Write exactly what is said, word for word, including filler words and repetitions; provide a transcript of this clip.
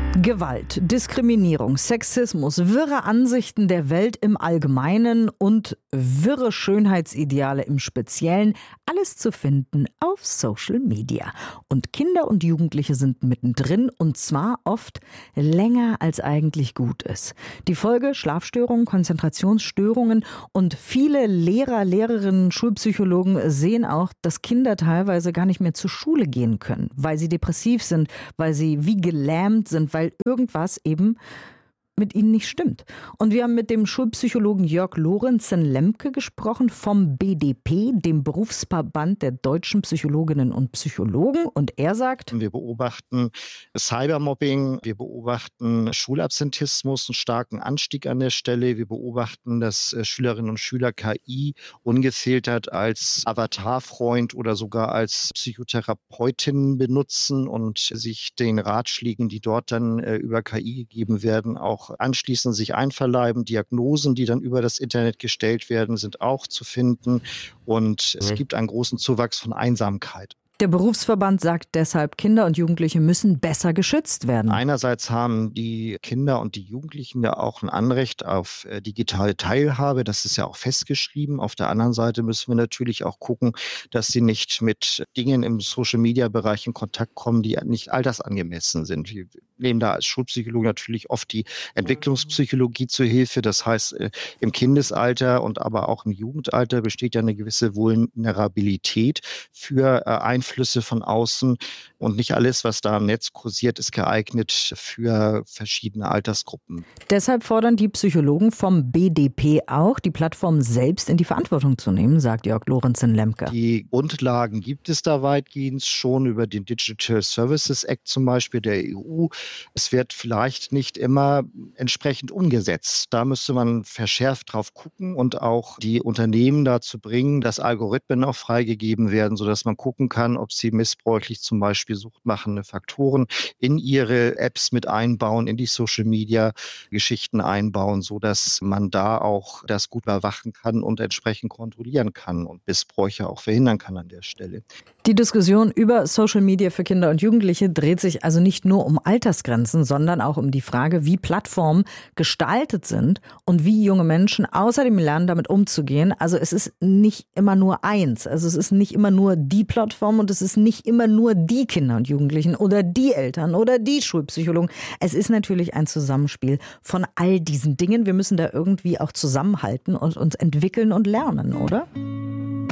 Gewalt, Diskriminierung, Sexismus, wirre Ansichten der Welt im Allgemeinen und wirre Schönheitsideale im Speziellen, alles zu finden auf Social Media. Und Kinder und Jugendliche sind mittendrin und zwar oft länger als eigentlich gut ist. Die Folge: Schlafstörungen, Konzentrationsstörungen, und viele Lehrer, Lehrerinnen, Schulpsychologen sehen auch, dass Kinder teilweise gar nicht mehr zur Schule gehen können, weil sie depressiv sind, weil sie wie gelähmt sind, weil irgendwas eben mit ihnen nicht stimmt. Und wir haben mit dem Schulpsychologen Jörg Lorenzen-Lemke gesprochen vom B D P, dem Berufsverband der deutschen Psychologinnen und Psychologen. Und er sagt: Wir beobachten Cybermobbing, wir beobachten Schulabsentismus, einen starken Anstieg an der Stelle. Wir beobachten, dass Schülerinnen und Schüler K I ungefiltert als Avatarfreund oder sogar als Psychotherapeutin benutzen und sich den Ratschlägen, die dort dann über K I gegeben werden, auch anschließend sich einverleiben. Diagnosen, die dann über das Internet gestellt werden, sind auch zu finden. Und es gibt einen großen Zuwachs von Einsamkeit. Der Berufsverband sagt deshalb, Kinder und Jugendliche müssen besser geschützt werden. Einerseits haben die Kinder und die Jugendlichen ja auch ein Anrecht auf äh, digitale Teilhabe. Das ist ja auch festgeschrieben. Auf der anderen Seite müssen wir natürlich auch gucken, dass sie nicht mit Dingen im Social-Media-Bereich in Kontakt kommen, die nicht altersangemessen sind. Wir nehmen da als Schulpsychologe natürlich oft die Entwicklungspsychologie zu Hilfe. Das heißt, äh, im Kindesalter und aber auch im Jugendalter besteht ja eine gewisse Vulnerabilität für äh, Einflüsse Einflüsse von außen, und nicht alles, was da im Netz kursiert, ist geeignet für verschiedene Altersgruppen. Deshalb fordern die Psychologen vom B D P auch, die Plattform selbst in die Verantwortung zu nehmen, sagt Jörg Lorenzen-Lemke. Die Grundlagen gibt es da weitgehend schon über den Digital Services Act zum Beispiel der E U. Es wird vielleicht nicht immer entsprechend umgesetzt. Da müsste man verschärft drauf gucken und auch die Unternehmen dazu bringen, dass Algorithmen auch freigegeben werden, sodass man gucken kann, ob sie missbräuchlich zum Beispiel suchtmachende Faktoren in ihre Apps mit einbauen, in die Social-Media-Geschichten einbauen, sodass man da auch das gut überwachen kann und entsprechend kontrollieren kann und Missbräuche auch verhindern kann an der Stelle. Die Diskussion über Social Media für Kinder und Jugendliche dreht sich also nicht nur um Altersgrenzen, sondern auch um die Frage, wie Plattformen gestaltet sind und wie junge Menschen außerdem lernen, damit umzugehen. Also es ist nicht immer nur eins. Also es ist nicht immer nur die Plattform und es ist nicht immer nur die Kinder und Jugendlichen oder die Eltern oder die Schulpsychologen. Es ist natürlich ein Zusammenspiel von all diesen Dingen. Wir müssen da irgendwie auch zusammenhalten und uns entwickeln und lernen, oder?